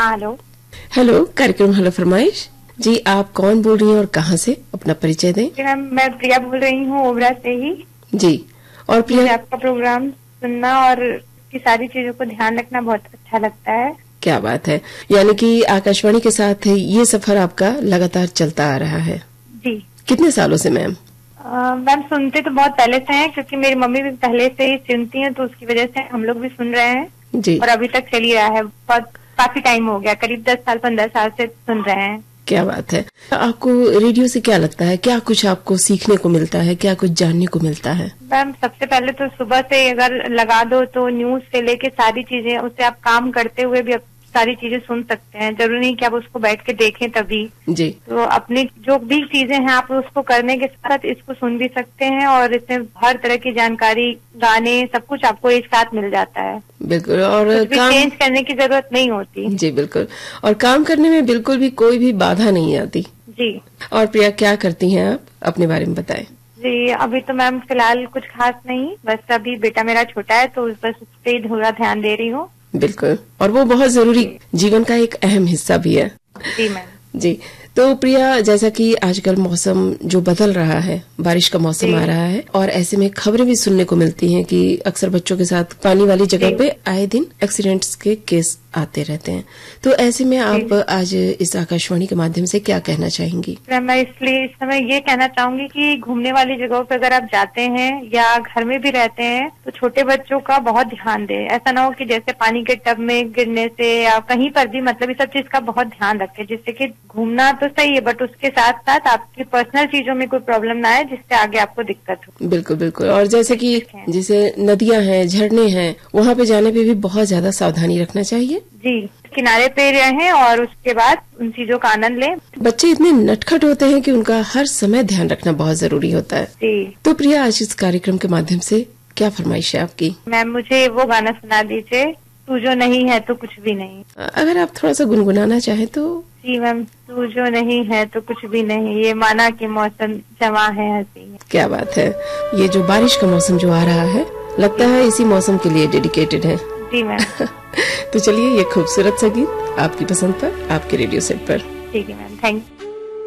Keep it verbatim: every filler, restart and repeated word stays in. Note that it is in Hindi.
हाँ हेलो। हेलो, कार्यक्रम हेलो फरमाइश जी। आप कौन बोल रही हैं और कहाँ से? अपना परिचय दें। जी मैम, मैं प्रिया बोल रही हूँ ओबरा से ही जी। और प्रिया, मुझे आपका प्रोग्राम सुनना और की सारी चीजों को ध्यान रखना बहुत अच्छा लगता है। क्या बात है, यानी कि आकाशवाणी के साथ ये सफर आपका लगातार चलता आ रहा है। जी। कितने सालों से मैम? मैम सुनते तो बहुत पहले से हैं, क्योंकि मेरी मम्मी भी पहले से ही सुनती हैं, तो उसकी वजह से हम लोग भी सुन रहे हैं जी। और अभी तक चल ही रहा है। बहुत काफी टाइम हो गया, करीब दस साल पंद्रह साल से सुन रहे हैं। क्या बात है। आपको रेडियो से क्या लगता है, क्या कुछ आपको सीखने को मिलता है, क्या कुछ जानने को मिलता है? मैम सबसे पहले तो सुबह से अगर लगा दो तो न्यूज से लेके सारी चीजें, उससे आप काम करते हुए भी सारी चीजें सुन सकते हैं। जरूरी नहीं कि आप उसको बैठ के देखें तभी जी। तो अपनी जो भी चीजें हैं आप उसको करने के साथ इसको सुन भी सकते हैं, और इसमें हर तरह की जानकारी, गाने, सब कुछ आपको एक साथ मिल जाता है। बिल्कुल। और कुछ भी काम चेंज करने की जरूरत नहीं होती। जी बिल्कुल। और काम करने में बिल्कुल भी कोई भी बाधा नहीं आती। जी। और प्रिया, क्या करती हैं आप, अपने बारे में बताएं। जी, अभी तो मैम फिलहाल कुछ खास नहीं, बस अभी बेटा मेरा छोटा है तो बस उस पर थोड़ा ध्यान दे रही हूँ। बिल्कुल, और वो बहुत जरूरी जीवन का एक अहम हिस्सा भी है। जी मैम। जी। तो प्रिया, जैसा कि आजकल मौसम जो बदल रहा है, बारिश का मौसम आ रहा है, और ऐसे में खबरें भी सुनने को मिलती हैं कि अक्सर बच्चों के साथ पानी वाली जगह पे आए दिन एक्सीडेंट्स के केस आते रहते हैं। तो ऐसे में आप आज इस आकाशवाणी के माध्यम से क्या कहना चाहेंगी? मैं इसलिए इस समय ये कहना चाहूंगी कि घूमने वाली जगहों पर अगर आप जाते हैं या घर में भी रहते हैं तो छोटे बच्चों का बहुत ध्यान दें। ऐसा ना हो कि जैसे पानी के टब में गिरने से या कहीं पर भी, मतलब इस सब चीज का बहुत ध्यान रखें, जिससे कि घूमना तो सही है बट उसके साथ साथ आपकी पर्सनल चीजों में कोई प्रॉब्लम ना आए जिससे आगे आपको दिक्कत हो। बिल्कुल बिल्कुल। और जैसे कि जैसे नदियां हैं, झरने हैं, वहाँ पे जाने पे भी बहुत ज्यादा सावधानी रखना चाहिए। जी, किनारे पे रहें और उसके बाद उन चीजों का आनंद लें। बच्चे इतने नटखट होते हैं कि उनका हर समय ध्यान रखना बहुत जरूरी होता है। जी। तो प्रिया, आज इस कार्यक्रम के माध्यम से क्या फरमाइश है आपकी? मैम मुझे वो गाना सुना दीजिए, तू जो नहीं है तो कुछ भी नहीं। अगर आप थोड़ा सा गुनगुनाना चाहें तो। जी मैम, तू जो नहीं है तो कुछ भी नहीं, ये माना कि मौसम जमा है हंसी। क्या बात है। ये जो बारिश का मौसम जो आ रहा है, लगता है इसी मौसम के लिए डेडिकेटेड है। जी मैम। तो चलिए, ये खूबसूरत सा गीत आपकी पसंद पर, आपके रेडियो सेट पर। ठीक है मैम, थैंक यू।